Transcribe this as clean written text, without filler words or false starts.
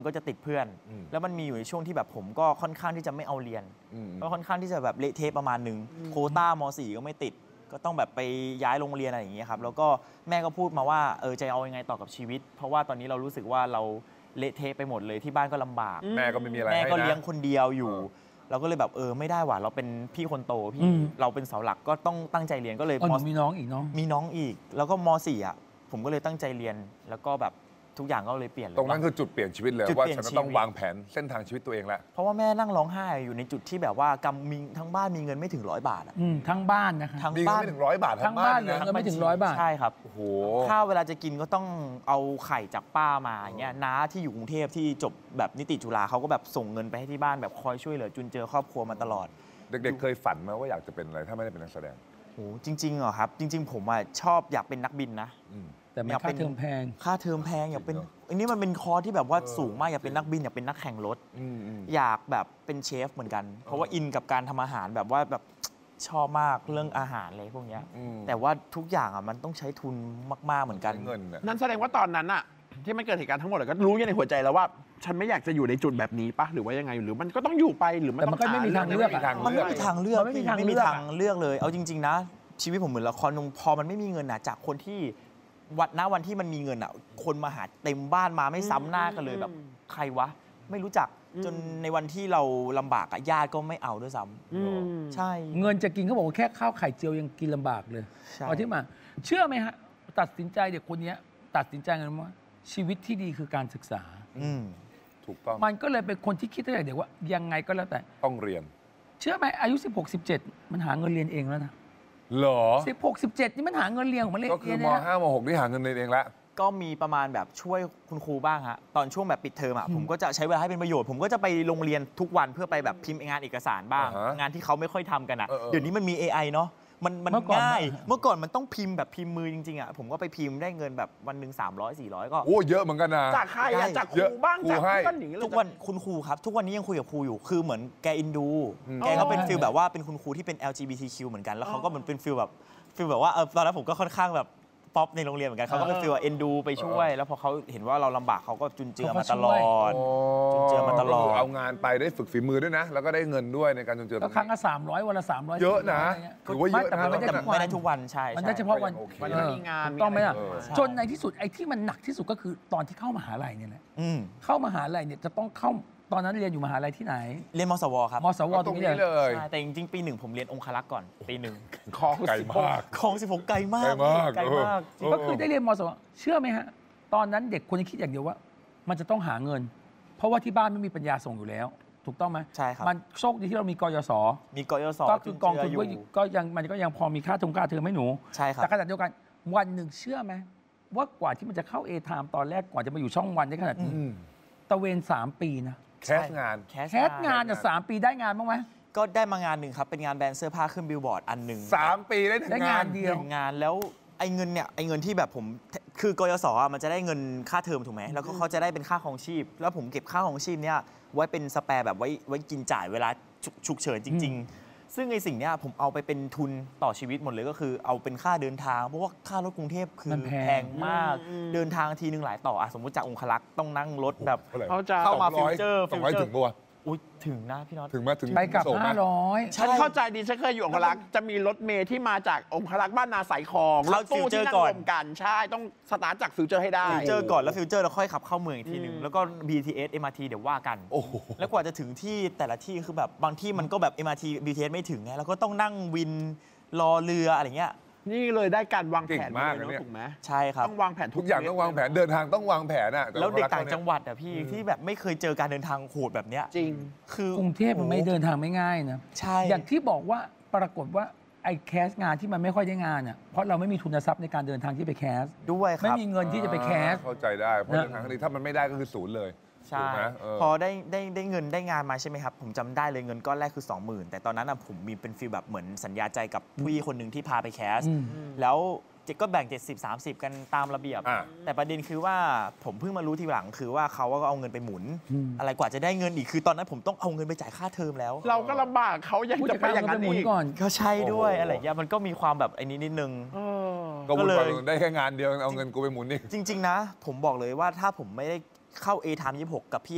ก็จะติดเพื่อนแล้วมันมีอยู่ในช่วงที่แบบผมก็ค่อนข้างที่จะไม่เอาเรียนก็ค่อนข้างที่จะแบบเละเทะประมาณนึงโควต้าม.4 ก็ไม่ติดก็ต้องแบบไปย้ายโรงเรียนอะไรอย่างเงี้ยครับแล้วก็แม่ก็พูดมาว่าจะเอายังไงต่อกับชีวิตเพราะว่าตอนนี้เรารู้สึกว่าเราเละเทะไปหมดเลยที่บ้านก็ลำบากแม่ก็ไม่มีอะไรแม่ก็เลี้ยงคนเดียวอยู่เราก็เลยแบบไม่ได้ว่ะเราเป็นพี่คนโตพี่เราเป็นเสาหลักก็ต้องตั้งใจเรียนก็เลยมีน้องอีกเนาะมีน้องอีกแล้วก็ม.4 อ่ะผมก็เลยตั้งใจเรียนแล้วก็แบบทุกอย่างก็เลยเปลี่ยนเลยตรงนั้นคือจุดเปลี่ยนชีวิตเลยว่าฉันต้องวางแผนเส้นทางชีวิตตัวเองแล้วเพราะว่าแม่นั่งร้องไห้อยู่ในจุดที่แบบว่ากำมีทั้งบ้านมีเงินไม่ถึง100 บาททั้งบ้านนะคะทั้งบ้านไม่ถึง100 บาททั้งบ้านเหลือเงินไม่ถึง100 บาทใช่ครับโอ้โหข้าวเวลาจะกินก็ต้องเอาไข่จากป้ามาอย่างเงี้ยน้าที่อยู่กรุงเทพที่จบแบบนิติจุฬาเขาก็แบบส่งเงินไปให้ที่บ้านแบบคอยช่วยเหลือจุนเจือครอบครัวมาตลอดเด็กๆเคยฝันไหมว่าอยากจะเป็นอะไรถ้าไม่ได้เป็นนักแสดงโอ้จริงๆเหรอครับจริงๆผมชอบอยากเป็นนักบินนะแต่มันค่าเทอมแพงค่าเทอมแพงอยากเป็นอันนี้มันเป็นคอร์สที่แบบว่าสูงมากอยากเป็นนักบินอยากเป็นนักแข่งรถอยากแบบเป็นเชฟเหมือนกันเพราะว่าอินกับการทำอาหารแบบว่าแบบชอบมากเรื่องอาหารอะไรพวกนี้แต่ว่าทุกอย่างมันต้องใช้ทุนมากๆเหมือนกันเงินนั่นแสดงว่าตอนนั้นอะที่มันเกิดเหตุการณ์ทั้งหมดก็รู้อยู่ในหัวใจแล้วว่าฉันไม่อยากจะอยู่ในจุดแบบนี้ปะหรือว่ายังไงหรือมันก็ต้องอยู่ไปหรือมันก็ไม่มีทางเลือกมันไม่มีทางเลือกไม่มีทางเลือกเลยเอาจริงๆนะชีวิตผมเหมือนละครพอมันไม่มีเงินนะจากคนที่วันที่มันมีเงินคนมาหาเต็มบ้านมาไม่ซ้ำหน้ากันเลยแบบใครวะไม่รู้จักจนในวันที่เราลำบากญาติก็ไม่เอาด้วยซ้ำใช่เงินจะกินเขาบอกว่าแค่ข้าวไข่เจียวยังกินลำบากเลยเอาที่มาเชื่อไหมฮะตัดสินใจเด็กคนนี้ตัดสินใจกันว่าชีวิตที่ดีคือการศึกษาถูกต้องมันก็เลยเป็นคนที่คิดตั้งแต่เด็กว่ายังไงก็แล้วแต่ต้องเรียนเชื่อไหมอายุ16 17มันหาเงินเรียนเองแล้วนะหรอ 16 17นี่มันหาเงินเรียนของมันเองก็คือม.5 ม.6 นี่หาเงินเรียนเองแล้วก็มีประมาณแบบช่วยคุณครูบ้างฮะตอนช่วงแบบปิดเทอมผมก็จะใช้เวลาให้เป็นประโยชน์ผมก็จะไปโรงเรียนทุกวันเพื่อไปแบบพิมพ์งานเอกสารบ้างงานที่เขาไม่ค่อยทำกันเดี๋ยวนี้มันมี AI เนาะมันง่ายเมื่อก่อนมันต้องพิมพ์แบบพิมพ์มือจริงๆผมก็ไปพิมพ์ได้เงินแบบวันหนึ่ง300 400ก็โอ้เยอะเหมือนกันนะจากใครจากครูบ้างจากเพื่อนอย่างนี้ทุกวันคุณครูครับทุกวันนี้ยังคุยกับครูอยู่คือเหมือนแกอินดูแกก็เป็นฟีลแบบว่าเป็นคุณครูที่เป็น LGBTQ เหมือนกันแล้วเขาก็เหมือนเป็นฟีลแบบว่าตอนนั้นผมก็ค่อนข้างแบบป๊อปในโรงเรียนเหมือนกันเขาก็เป็นฟีลว่าเอ็นดูไปช่วยแล้วพอเขาเห็นว่าเราลำบากเขาก็จุนเจือมาตลอดจุนเจือมาตลอดเอางานไปได้ฝึกฝีมือด้วยนะแล้วก็ได้เงินด้วยในการจุนเจือครั้งละ300วันละ300 เยอะนะถือว่าเยอะนะไม่ได้ทุกวันใช่มันได้เฉพาะวันมีงานต้องไหมล่ะจนในที่สุดไอ้ที่มันหนักที่สุดก็คือตอนที่เข้ามหาลัยเนี่ยแหละเข้ามหาลัยเนี่ยจะต้องเข้าตอนนั้นเรียนอยู่มหาลัยที่ไหนเรียนมสวครับมสวตรงนี้เลยแต่จริงๆปี 1ผมเรียนองครักษ์ก่อนปี 1 ของไกลมากของ16ไกลมากก็คือได้เรียนมสวเชื่อไหมฮะตอนนั้นเด็กคนนี้คิดอย่างเดียวว่ามันจะต้องหาเงินเพราะว่าที่บ้านไม่มีปัญญาส่งอยู่แล้วถูกต้องไหมใช่ครับมันโชคดีที่เรามีกยศก็คือกองทุนก็ยังมันก็ยังพอมีค่าเทอมให้หนูใช่ครับแต่ขณะเดียวกันวันหนึ่งเชื่อไหมว่ากว่าที่มันจะเข้า A Time ตอนแรกกว่าจะมาอยู่ช่องวันได้ขนาดนี้ตะเวน3 ปีนะแคสงาน 3 ปีได้งานบ้างไหมก็ได้มางานหนึ่งครับเป็นงานแบรนด์เสื้อผ้าขึ้นบิลบอร์ดอันหนึ่ง 3 ปีได้งานเดียวงานแล้วไอ้เงินเนี่ยไอ้เงินที่แบบผมคือกยศมันจะได้เงินค่าเทอมถูกไหมแล้วก็เขาจะได้เป็นค่าของชีพแล้วผมเก็บค่าของชีพเนี่ยไว้เป็นสแปร์แบบไว้กินจ่ายเวลาฉุกเฉินจริงๆซึ่งไอ้สิ่งเนี้ยผมเอาไปเป็นทุนต่อชีวิตหมดเลยก็คือเอาเป็นค่าเดินทางเพราะว่าค่ารถกรุงเทพคือแพงมากเดินทางทีนึงหลายต่อสมมติจากองครักษ์ต้องนั่งรถแบบเข้ามาฟิวเจอร์ถึงบัวอุ้ยถึงนะพี่น็อตถึงมาถึงไปกับ500 ฉันเข้าใจดีฉันเคยอยู่องครักษ์จะมีรถเมล์ที่มาจากองครักษ์บ้านนาสายคลองรถตู้ที่นั่งรวมกันใช่ต้องสตาร์ทจากฟิวเจอร์ให้ได้ฟิวเจอร์ก่อนแล้วฟิวเจอร์แล้วค่อยขับเข้าเมืองอีกทีนึงแล้วก็ BTS MRT เดี๋ยวว่ากันแล้วกว่าจะถึงที่แต่ละที่คือแบบบางที่มันก็แบบ MRT BTS ไม่ถึงไงแล้วก็ต้องนั่งวินรอเรืออะไรเงี้ยนี่เลยได้การวางแผนมากเลยถูกไหมใช่ครับต้องวางแผนทุกอย่างต้องวางแผนเดินทางต้องวางแผนแล้วเด็กต่างจังหวัดพี่ที่แบบไม่เคยเจอการเดินทางโหดแบบเนี้ยจริงคือกรุงเทพมันไม่เดินทางไม่ง่ายนะใช่อย่างที่บอกว่าปรากฏว่าไอ้แคสงานที่มันไม่ค่อยได้งานอ่ะเพราะเราไม่มีทุนทรัพย์ในการเดินทางที่ไปแคสด้วยครับไม่มีเงินที่จะไปแคสเข้าใจได้เพราะเดินทางครั้งนี้ถ้ามันไม่ได้ก็คือศูนย์เลยใช่พอได้เงินได้งานมาใช่ไหมครับผมจำได้เลยเงินก้อนแรกคือ 20,000แต่ตอนนั้นผมมีเป็นฟีลแบบเหมือนสัญญาใจกับผู้หญิงคนหนึ่งที่พาไปแคสแล้วก็แบ่ง70-30กันตามระเบียบแต่ประเด็นคือว่าผมเพิ่งมารู้ทีหลังคือว่าเขาก็เอาเงินไปหมุนอะไรกว่าจะได้เงินอีกคือตอนนั้นผมต้องเอาเงินไปจ่ายค่าเทอมแล้วเราก็ลำบากเขายังจะไปอย่างนั้นอีกก็ใช่ด้วยอะไรอย่างเงี้ยมันก็มีความแบบไอ้นี้นิดนึงก็เลยได้แค่งานเดียวเอาเงินกูไปหมุนนี่จริงๆนะผมบอกเลยว่าถ้าผมไม่ได้เข้า A Time 26กับพี่